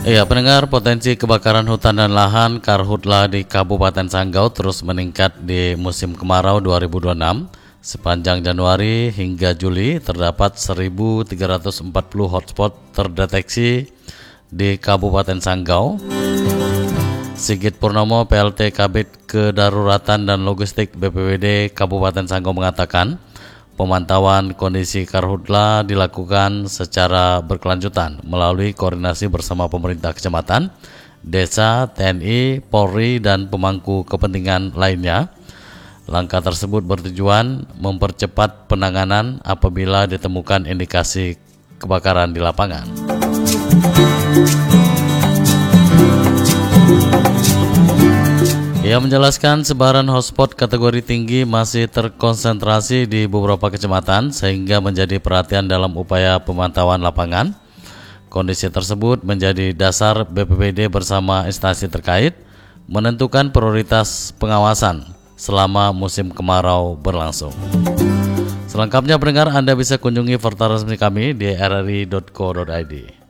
Iya, pendengar, potensi kebakaran hutan dan lahan karhutla di Kabupaten Sanggau terus meningkat di musim kemarau 2026. Sepanjang Januari hingga Juli terdapat 1.340 hotspot terdeteksi di Kabupaten Sanggau. Sigit Purnomo, PLT Kabid Kedaruratan dan Logistik BPBD Kabupaten Sanggau mengatakan, pemantauan kondisi karhutla dilakukan secara berkelanjutan melalui koordinasi bersama pemerintah kecamatan, desa, TNI, Polri, dan pemangku kepentingan lainnya. Langkah tersebut bertujuan mempercepat penanganan apabila ditemukan indikasi kebakaran di lapangan. Ia menjelaskan sebaran hotspot kategori tinggi masih terkonsentrasi di beberapa kecamatan sehingga menjadi perhatian dalam upaya pemantauan lapangan. Kondisi tersebut menjadi dasar BPBD bersama instansi terkait menentukan prioritas pengawasan selama musim kemarau berlangsung. Selengkapnya pendengar, Anda bisa kunjungi portal resmi kami di rri.co.id.